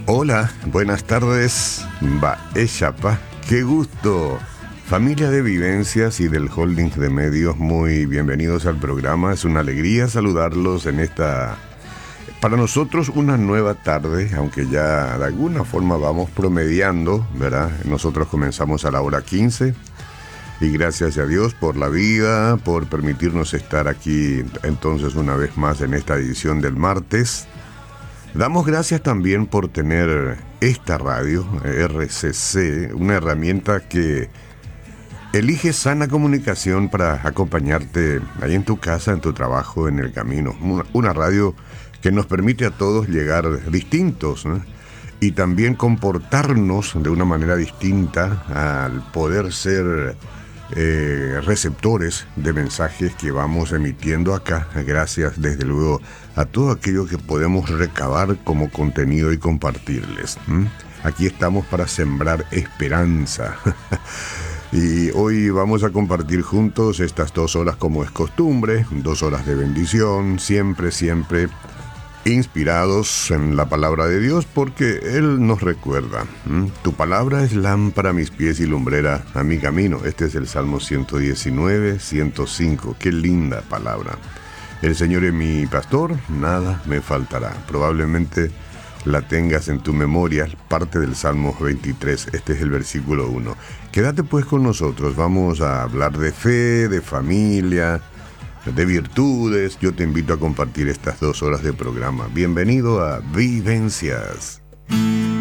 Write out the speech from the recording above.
Hola, buenas tardes. Baeshapa, qué gusto. Familia de Vivencias y del Holding de Medios, muy bienvenidos al programa. Es una alegría saludarlos en esta, para nosotros, una nueva tarde, aunque ya de alguna forma vamos promediando, ¿verdad? Nosotros comenzamos a la hora 15 y gracias a Dios por la vida, por permitirnos estar aquí entonces una vez más en esta edición del martes. Damos gracias también por tener esta radio, RCC, una herramienta que elige sana comunicación para acompañarte ahí en tu casa, en tu trabajo, en el camino. Una radio que nos permite a todos llegar distintos, ¿no? Y también comportarnos de una manera distinta al poder ser receptores de mensajes que vamos emitiendo acá, gracias desde luego a todo aquello que podemos recabar como contenido y compartirles. Aquí estamos para sembrar esperanza. Y hoy vamos a compartir juntos estas 2 horas como es costumbre, 2 horas de bendición, siempre inspirados en la palabra de Dios, porque Él nos recuerda. Tu palabra es lámpara a mis pies y lumbrera a mi camino. Este es el Salmo 119, 105. Qué linda palabra. El Señor es mi pastor, nada me faltará. Probablemente la tengas en tu memoria, parte del Salmo 23. Este es el versículo 1. Quédate pues con nosotros. Vamos a hablar de fe, de familia, de virtudes. Yo te invito a compartir estas 2 horas de programa. Bienvenido a Vivencias.